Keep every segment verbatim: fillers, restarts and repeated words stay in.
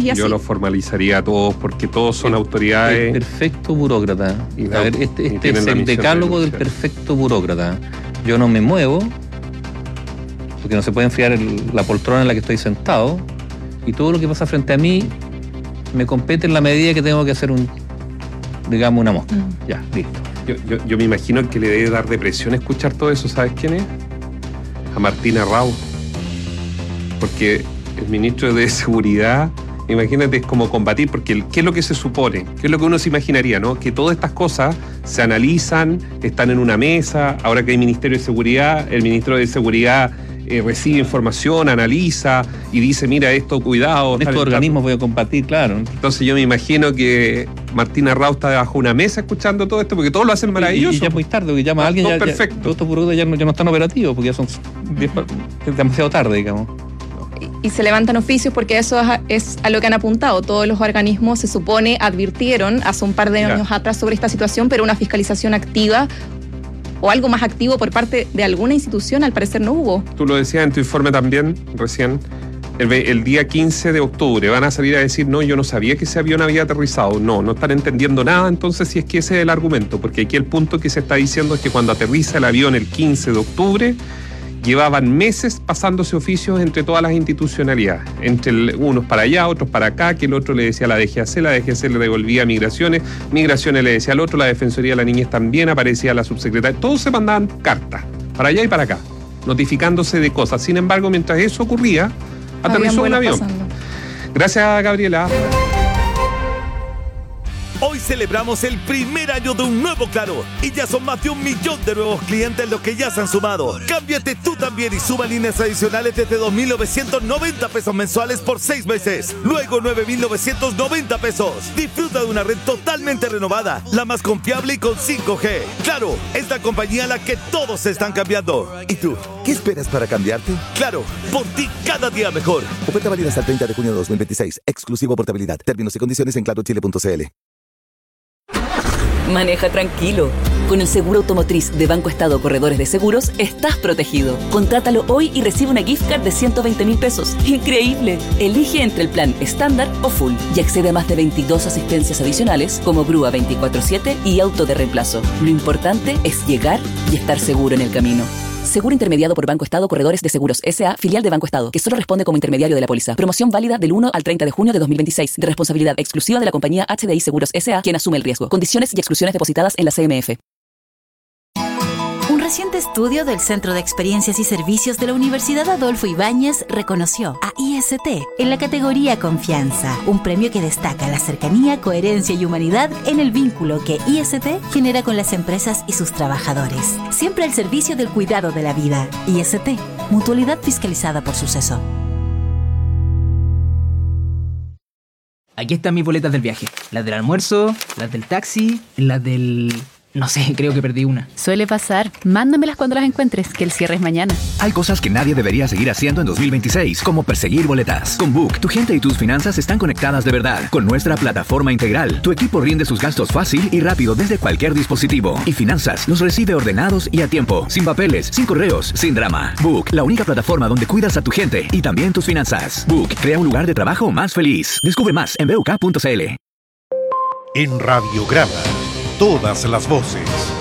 y así. Yo los formalizaría a todos porque todos son el, autoridades. El perfecto burócrata. Y a ver, este, este es el decálogo del perfecto burócrata. Yo no me muevo porque no se puede enfriar el, la poltrona en la que estoy sentado, y todo lo que pasa frente a mí me compete en la medida que tengo que hacer un, digamos, una mosca. Mm. Ya, listo. Yo, yo, yo me imagino que le debe dar depresión escuchar todo eso. ¿Sabes quién es? A Martín Arrau. Porque el ministro de Seguridad, imagínate, es como combatir, porque ¿qué es lo que se supone? ¿Qué es lo que uno se imaginaría, no? Que todas estas cosas se analizan, están en una mesa. Ahora que hay Ministerio de Seguridad, el ministro de Seguridad eh, recibe información, analiza y dice, mira, esto, cuidado. En estos organismos voy a combatir, claro. Entonces yo me imagino que Martín Arrau está debajo de una mesa escuchando todo esto, porque todos lo hacen maravilloso. Y, y ya es muy tarde, porque llama a alguien, ya, perfecto. Ya, todos estos burócratas ya no, ya no están operativos, porque ya son diez, es demasiado tarde, digamos. Y se levantan oficios porque eso es a, es a lo que han apuntado. Todos los organismos, se supone, advirtieron hace un par de años ya. atrás sobre esta situación, pero una fiscalización activa o algo más activo por parte de alguna institución al parecer no hubo. Tú lo decías en tu informe también, recién, el, el día quince de octubre van a salir a decir, no, yo no sabía que ese avión había aterrizado. No, no están entendiendo nada, entonces, si es que ese es el argumento, porque aquí el punto que se está diciendo es que cuando aterriza el avión el quince de octubre, llevaban meses pasándose oficios entre todas las institucionalidades, entre el, unos para allá, otros para acá, que el otro le decía a la D G A C, la D G A C le devolvía a Migraciones, Migraciones le decía al otro, la Defensoría de la Niñez también, aparecía la subsecretaria, todos se mandaban cartas, para allá y para acá, notificándose de cosas. Sin embargo, mientras eso ocurría, aterrizó un avión. Pasando. Gracias, Gabriela. Hoy celebramos el primer año de un nuevo Claro y ya son más de un millón de nuevos clientes los que ya se han sumado. Cámbiate tú también y suma líneas adicionales desde dos mil novecientos noventa pesos mensuales por seis meses. Luego nueve mil novecientos noventa pesos. Disfruta de una red totalmente renovada, la más confiable y con cinco G. Claro, es la compañía a la que todos se están cambiando. ¿Y tú? ¿Qué esperas para cambiarte? Claro, por ti cada día mejor. Oferta válida hasta el treinta de junio de dos mil veintiséis. Exclusivo portabilidad. Términos y condiciones en claro chile punto c l. Maneja tranquilo. Con el seguro automotriz de Banco Estado Corredores de Seguros, estás protegido. Contrátalo hoy y recibe una gift card de ciento veinte mil pesos. ¡Increíble! Elige entre el plan estándar o full y accede a más de veintidós asistencias adicionales como grúa veinticuatro siete y auto de reemplazo. Lo importante es llegar y estar seguro en el camino. Seguro intermediado por Banco Estado Corredores de Seguros S A, filial de Banco Estado, que solo responde como intermediario de la póliza. Promoción válida del uno al treinta de junio de dos mil veintiséis, de responsabilidad exclusiva de la compañía H D I Seguros S A, quien asume el riesgo. Condiciones y exclusiones depositadas en la C M F. Un reciente estudio del Centro de Experiencias y Servicios de la Universidad Adolfo Ibáñez reconoció a I S T en la categoría Confianza, un premio que destaca la cercanía, coherencia y humanidad en el vínculo que I S T genera con las empresas y sus trabajadores. Siempre al servicio del cuidado de la vida. I S T, mutualidad fiscalizada por Suceso. Aquí están mis boletas del viaje. Las del almuerzo, las del taxi, las del... No sé, creo que perdí una. Suele pasar. Mándamelas cuando las encuentres, que el cierre es mañana. Hay cosas que nadie debería seguir haciendo en dos mil veintiséis, como perseguir boletas. Con Book, tu gente y tus finanzas están conectadas de verdad. Con nuestra plataforma integral, tu equipo rinde sus gastos fácil y rápido desde cualquier dispositivo. Y Finanzas los recibe ordenados y a tiempo, sin papeles, sin correos, sin drama. Book, la única plataforma donde cuidas a tu gente y también tus finanzas. Book, crea un lugar de trabajo más feliz. Descubre más en b u k punto c l. En Radiograma, todas las voces.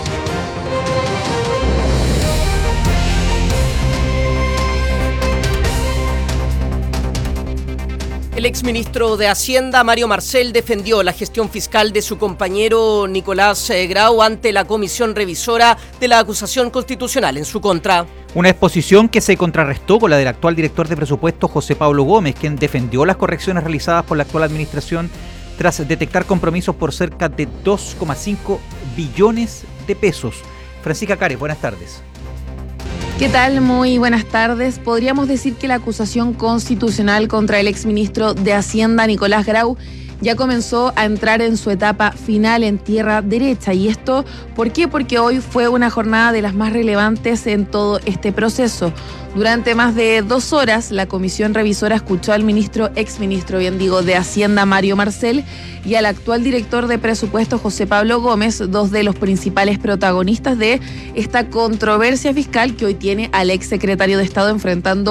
El exministro de Hacienda, Mario Marcel, defendió la gestión fiscal de su compañero Nicolás Grau ante la comisión revisora de la acusación constitucional en su contra. Una exposición que se contrarrestó con la del actual director de presupuesto, José Pablo Gómez, quien defendió las correcciones realizadas por la actual administración tras detectar compromisos por cerca de dos coma cinco billones de pesos. Francisca Cares, buenas tardes. ¿Qué tal? Muy buenas tardes. Podríamos decir que la acusación constitucional contra el exministro de Hacienda, Nicolás Grau, ya comenzó a entrar en su etapa final en tierra derecha. ¿Y esto por qué? Porque hoy fue una jornada de las más relevantes en todo este proceso. Durante más de dos horas, la comisión revisora escuchó al ministro, exministro, bien digo, de Hacienda, Mario Marcel, y al actual director de presupuesto, José Pablo Gómez, dos de los principales protagonistas de esta controversia fiscal que hoy tiene al exsecretario de Estado enfrentando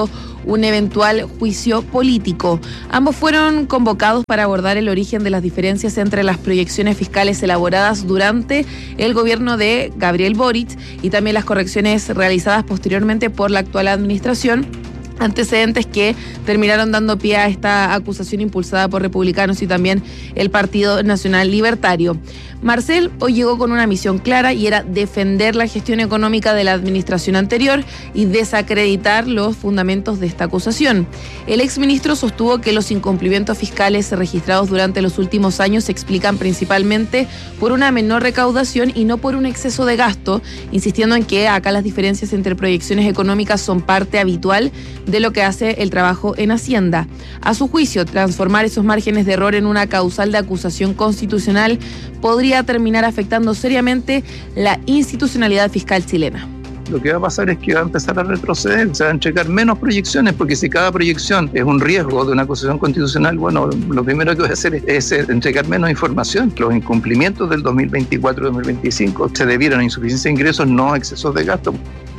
un eventual juicio político. Ambos fueron convocados para abordar el origen de las diferencias entre las proyecciones fiscales elaboradas durante el gobierno de Gabriel Boric y también las correcciones realizadas posteriormente por la actual administración. Antecedentes que terminaron dando pie a esta acusación impulsada por republicanos y también el Partido Nacional Libertario. Marcel hoy llegó con una misión clara y era defender la gestión económica de la administración anterior y desacreditar los fundamentos de esta acusación. El exministro sostuvo que los incumplimientos fiscales registrados durante los últimos años se explican principalmente por una menor recaudación y no por un exceso de gasto, insistiendo en que acá las diferencias entre proyecciones económicas son parte habitual de lo que hace el trabajo en Hacienda. A su juicio, transformar esos márgenes de error en una causal de acusación constitucional podría terminar afectando seriamente la institucionalidad fiscal chilena. Lo que va a pasar es que va a empezar a retroceder, se van a entregar menos proyecciones, porque si cada proyección es un riesgo de una acusación constitucional, bueno, lo primero que voy a hacer es, es entregar menos información. Los incumplimientos del dos mil veinticuatro y dos mil veinticinco se debieron a insuficiencia de ingresos, no a excesos de gasto.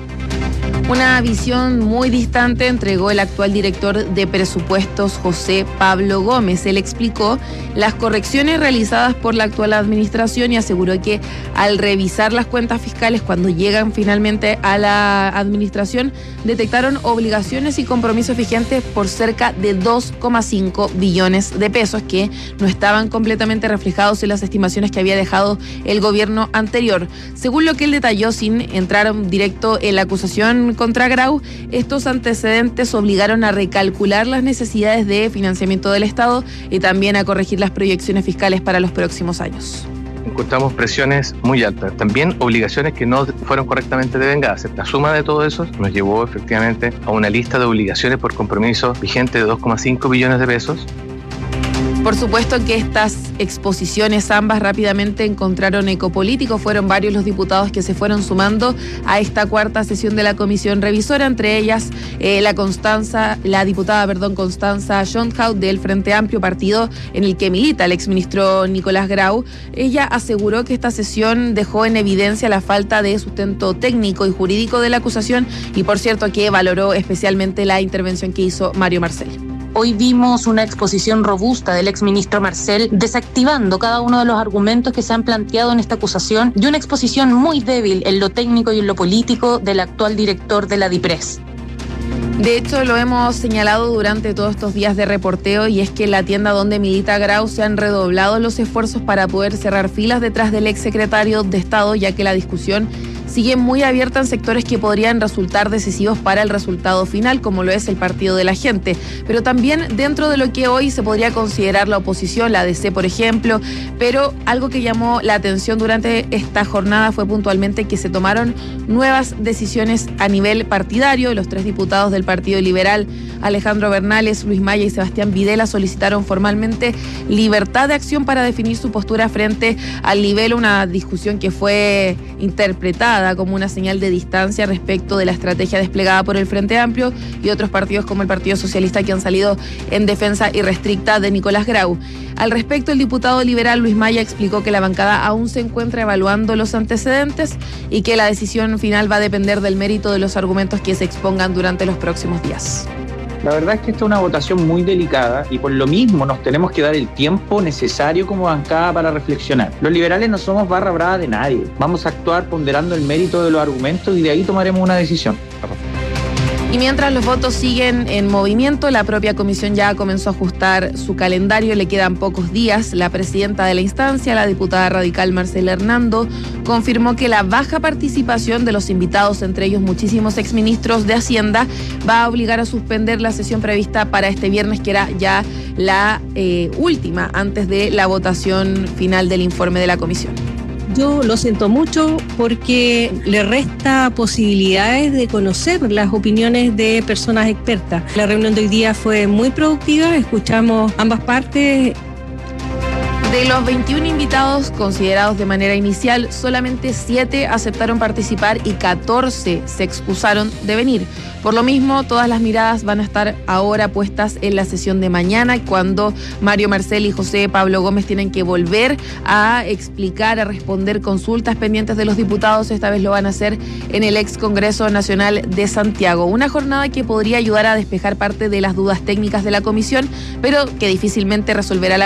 Una visión muy distante entregó el actual director de presupuestos, José Pablo Gómez. Él explicó las correcciones realizadas por la actual administración y aseguró que al revisar las cuentas fiscales cuando llegan finalmente a la administración, detectaron obligaciones y compromisos vigentes por cerca de dos coma cinco billones de pesos que no estaban completamente reflejados en las estimaciones que había dejado el gobierno anterior. Según lo que él detalló, sin entrar directo en la acusación contra Grau, estos antecedentes obligaron a recalcular las necesidades de financiamiento del Estado y también a corregir las proyecciones fiscales para los próximos años. Encontramos presiones muy altas, también obligaciones que no fueron correctamente devengadas. La suma de todo eso nos llevó efectivamente a una lista de obligaciones por compromiso vigente de dos coma cinco billones de pesos. Por supuesto que estas exposiciones ambas rápidamente encontraron eco político. Fueron varios los diputados que se fueron sumando a esta cuarta sesión de la comisión revisora, entre ellas eh, la Constanza, la diputada, perdón, Constanza Schondhaut del Frente Amplio, partido en el que milita el exministro Nicolás Grau. Ella aseguró que esta sesión dejó en evidencia la falta de sustento técnico y jurídico de la acusación y, por cierto, que valoró especialmente la intervención que hizo Mario Marcel. Hoy vimos una exposición robusta del exministro Marcel desactivando cada uno de los argumentos que se han planteado en esta acusación y una exposición muy débil en lo técnico y en lo político del actual director de la DIPRES. De hecho, lo hemos señalado durante todos estos días de reporteo y es que en la tienda donde milita Grau se han redoblado los esfuerzos para poder cerrar filas detrás del exsecretario de Estado, ya que la discusión sigue muy abierta en sectores que podrían resultar decisivos para el resultado final, como lo es el Partido de la Gente. Pero también dentro de lo que hoy se podría considerar la oposición, la A D C, por ejemplo, pero algo que llamó la atención durante esta jornada fue puntualmente que se tomaron nuevas decisiones a nivel partidario. Los tres diputados del Partido Liberal, Alejandro Bernales, Luis Maya y Sebastián Videla, solicitaron formalmente libertad de acción para definir su postura frente al nivel, una discusión que fue interpretada como una señal de distancia respecto de la estrategia desplegada por el Frente Amplio y otros partidos como el Partido Socialista, que han salido en defensa irrestricta de Nicolás Grau. Al respecto, el diputado liberal Luis Maya explicó que la bancada aún se encuentra evaluando los antecedentes y que la decisión final va a depender del mérito de los argumentos que se expongan durante los próximos días. La verdad es que esta es una votación muy delicada y por lo mismo nos tenemos que dar el tiempo necesario como bancada para reflexionar. Los liberales no somos barra brava de nadie. Vamos a actuar ponderando el mérito de los argumentos y de ahí tomaremos una decisión. Y mientras los votos siguen en movimiento, la propia comisión ya comenzó a ajustar su calendario. Le quedan pocos días. La presidenta de la instancia, la diputada radical Marcela Hernando, confirmó que la baja participación de los invitados, entre ellos muchísimos exministros de Hacienda, va a obligar a suspender la sesión prevista para este viernes, que era ya la eh, última antes de la votación final del informe de la comisión. Yo lo siento mucho porque le resta posibilidades de conocer las opiniones de personas expertas. La reunión de hoy día fue muy productiva, escuchamos ambas partes. De los veintiún invitados considerados de manera inicial, solamente siete aceptaron participar y catorce se excusaron de venir. Por lo mismo, todas las miradas van a estar ahora puestas en la sesión de mañana, cuando Mario Marcel y José Pablo Gómez tienen que volver a explicar, a responder consultas pendientes de los diputados. Esta vez lo van a hacer en el ex Congreso Nacional de Santiago. Una jornada que podría ayudar a despejar parte de las dudas técnicas de la comisión, pero que difícilmente resolverá la